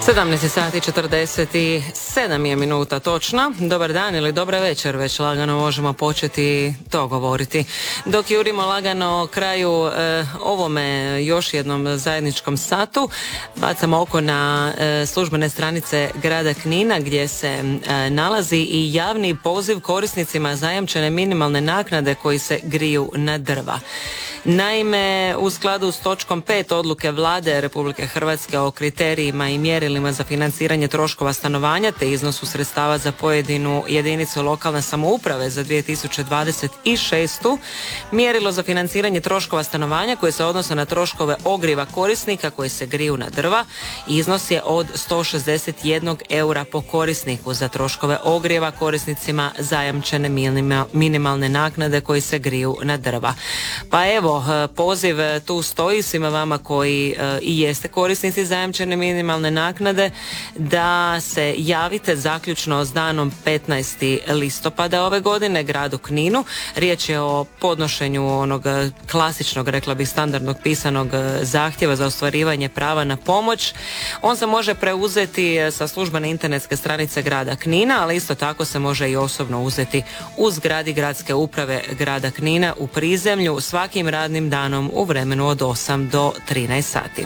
17 sati 47 je minuta točno. Dobar dan ili dobra večer, već lagano možemo početi to govoriti. Dok jurimo lagano kraju ovome još jednom zajedničkom satu, bacamo oko na službene stranice grada Knina gdje se nalazi i javni poziv korisnicima zajamčene minimalne naknade koji se griju na drva. Naime, u skladu s točkom 5 odluke Vlade Republike Hrvatske o kriterijima i mjerilima za financiranje troškova stanovanja te iznosu sredstava za pojedinu jedinicu lokalne samouprave za 2026. mjerilo za financiranje troškova stanovanja koje se odnose na troškove ogrijeva korisnika koji se griju na drva iznos je od 161 eura po korisniku za troškove ogrijeva korisnicima zajamčene minimalne naknade koji se griju na drva. Pa evo, poziv tu stoji svima vama koji i jeste korisnici zajamčene minimalne naknade da se javite zaključno s danom 15. listopada ove godine gradu Kninu. Riječ je o podnošenju onog klasičnog, rekla bih, standardnog pisanog zahtjeva za ostvarivanje prava na pomoć. On se može preuzeti sa službene internetske stranice grada Knina, ali isto tako se može i osobno uzeti u zgradi gradske uprave grada Knina u prizemlju svakim radnim danom u vremenu od 8 do 13 sati.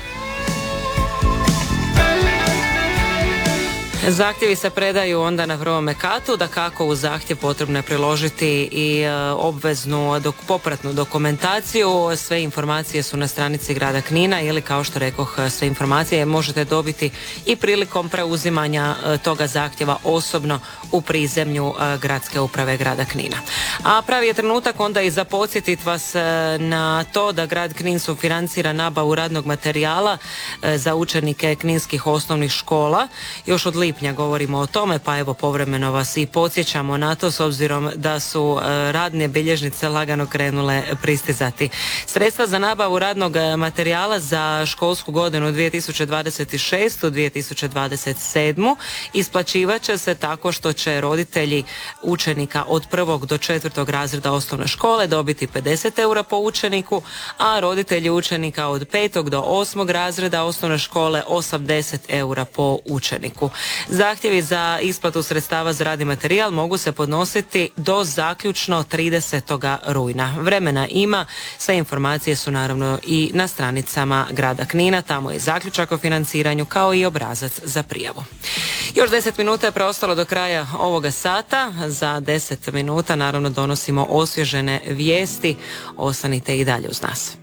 Zahtjevi se predaju onda na prvome katu, dakako u zahtjev potrebno je priložiti i obveznu popratnu dokumentaciju. Sve informacije su na stranici grada Knina ili, kao što rekoh, sve informacije možete dobiti i prilikom preuzimanja toga zahtjeva osobno u prizemlju gradske uprave grada Knina. A pravi je trenutak onda i za podsjetiti vas na to da grad Knin sufinancira nabavu radnog materijala za učenike kninskih osnovnih škola. Još od lipnja govorimo o tome, pa evo povremeno vas i podsjećamo na to s obzirom da su radne bilježnice lagano krenule pristizati. Sredstva za nabavu radnog materijala za školsku godinu 2026-2027 isplaćivat će se tako što će roditelji učenika od 1. do 4. razreda osnovne škole dobiti 50 eura po učeniku, a roditelji učenika od 5. do 8. razreda osnovne škole 80 eura po učeniku. Zahtjevi za isplatu sredstava za radni materijal mogu se podnositi do zaključno 30. rujna. Vremena ima, sve informacije su naravno i na stranicama grada Knina, tamo je zaključak o financiranju kao i obrazac za prijavu. Još 10 minuta je preostalo do kraja ovoga sata. Za 10 minuta naravno donosimo osvježene vijesti. Ostanite i dalje uz nas.